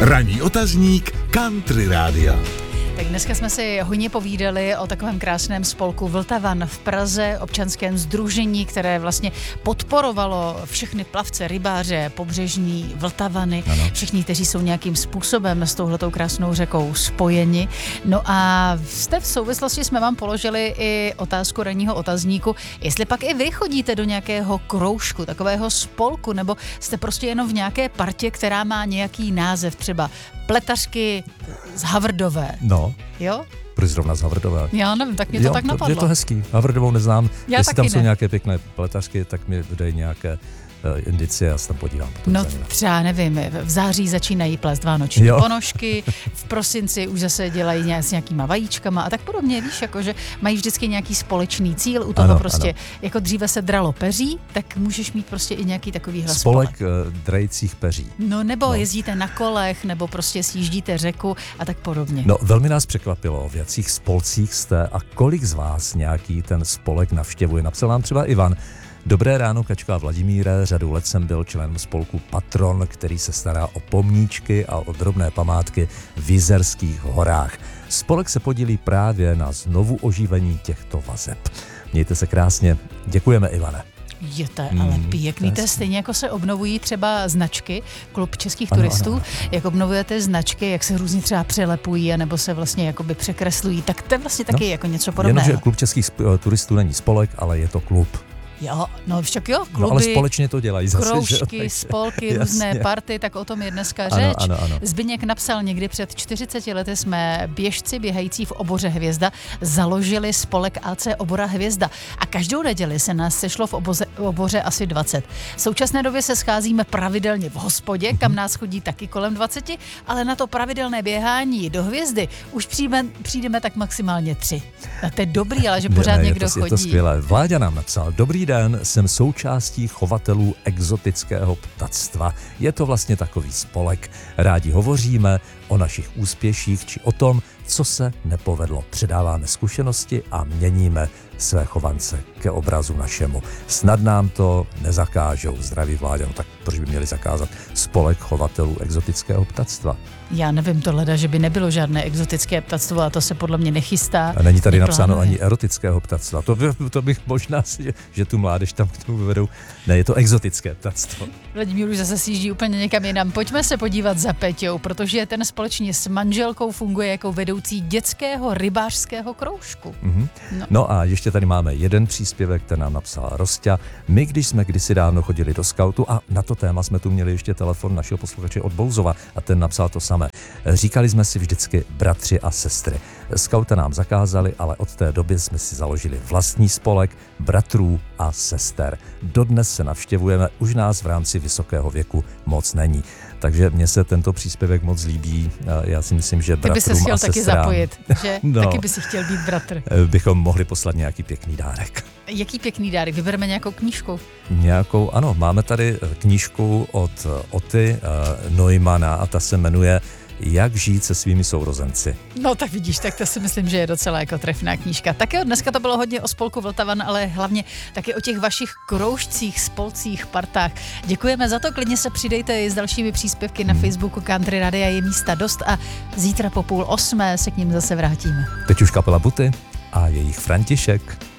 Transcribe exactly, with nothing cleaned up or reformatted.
Ranní otazník Country Rádia. Tak dneska jsme si hodně povídali o takovém krásném spolku Vltavan v Praze, občanském sdružení, které vlastně podporovalo všechny plavce, rybáře, pobřežní Vltavany, ano. Všichni, kteří jsou nějakým způsobem s touhletou krásnou řekou spojeni. No a v té souvislosti jsme vám položili i otázku ranního otazníku, jestli pak i vy chodíte do nějakého kroužku, takového spolku, nebo jste prostě jenom v nějaké partě, která má nějaký název, třeba pletařky z Havrdové. No. Jo? Proč zrovna z Havrdové? Já nevím, tak mě to jo, tak napadlo. Je to hezký. Havrdovou neznám. Já Jestli tam ne. jsou nějaké pěkné pletařky, tak mi dej nějaké uh, indicie, já se tam podívám. No třeba nevím, v září začínají plést vánoční jo. ponožky, v prosinci už zase dělají nějak, s nějakýma vajíčkama a tak podobně, víš, jakože mají vždycky nějaký společný cíl, u toho ano, prostě, ano. Jako dříve se dralo peří, tak můžeš mít prostě i nějaký takovýhle spolek. spolek. Uh, drajících peří. No nebo no. jezdíte na kolech, nebo prostě sjíždíte řeku a tak podobně. No velmi nás překvapilo, v jakých spolcích jste a kolik z vás nějaký ten spolek navštěvuje. Napsal nám třeba Ivan. Dobré ráno, Kačko a Vladimíre, řadu let jsem byl členem spolku Patron, který se stará o pomníčky a o drobné památky v Jizerských horách. Spolek se podílí právě na znovu oživení těchto vazeb. Mějte se krásně. Děkujeme, Ivane. Je to ale Hmm, pěkný, to je stejně jako se obnovují třeba značky, klub českých ano, turistů, ano, ano. Jak obnovujete značky, jak se různě třeba přelepují, nebo se vlastně jakoby překreslují, tak to je vlastně taky no, jako něco podobného. Jenomže klub českých turistů není spolek, ale je to klub. Jo, no však jo, kluby, no, ale společně to dělají zase, kroužky, že? spolky, Jasně. Různé party, tak o tom je dneska ano, řeč. Ano, ano. Zbyněk napsal někdy před čtyřiceti lety jsme běžci běhající v oboře Hvězda založili spolek A C Obora Hvězda a každou neděli se nás sešlo v oboze, oboře asi dvacet. V současné době se scházíme pravidelně v hospodě, kam nás chodí taky kolem dvaceti, ale na to pravidelné běhání do Hvězdy už přijdeme, přijdeme tak maximálně tři. A to je dobrý, ale že pořád ne, ne, někdo je to, chodí. Je to skvělé. Vláďa nám napsal, dobrý den, jsem součástí chovatelů exotického ptactva. Je to vlastně takový spolek. Rádi hovoříme o našich úspěších či o tom, co se nepovedlo. Předáváme zkušenosti a měníme své chovance ke obrazu našemu. Snad nám to nezakážou. Zdraví Vláďa, no tak proč by měli zakázat spolek chovatelů exotického ptactva? Já nevím tohle, že by nebylo žádné exotické ptactvo a to se podle mě nechystá. A není tady neplánuje. napsáno ani erotického ptactva. To, by, to bych možná si, že tu mládež tam k tomu vyvedou. Ne, je to exotické ptactvo. Vladimír už zase sjíždí úplně někam jinam. Pojďme se podívat za Peťou, protože ten společně s manželkou funguje jako vedoucí dětského rybářského kroužku. Mm-hmm. No. no a ještě tady máme jeden příspěvek, který nám napsala Rosťa. My, když jsme kdysi dávno chodili do skautu a na to téma jsme tu měli ještě telefon našeho posluchače od Bouzova a ten napsal to samé. Říkali jsme si vždycky bratři a sestry. Skauta nám zakázali, ale od té doby jsme si založili vlastní spolek bratrů a sester. Dodnes se navštěvujeme, už nás v rámci vysokého věku moc není. Takže mně se tento příspěvek moc líbí. Já si myslím, že bratrům a sestrám... Ty by se chtěl taky zapojit, že? No, taky by si chtěl být bratr. Bychom mohli poslat nějaký pěkný dárek. Jaký pěkný dárek? Vybereme nějakou knížku? Nějakou, ano, máme tady knížku od Oty Neumana a ta se jmenuje Jak žít se svými sourozenci. No tak vidíš, tak to si myslím, že je docela jako trefná knížka. Tak jo, dneska to bylo hodně o spolku Vltavan, ale hlavně taky o těch vašich kroužcích, spolcích, partách. Děkujeme za to, klidně se přidejte i s dalšími příspěvky na Facebooku Country Radia, je místa dost a zítra po půl osmé se k ním zase vrátíme. Teď už kapela Buty a jejich František.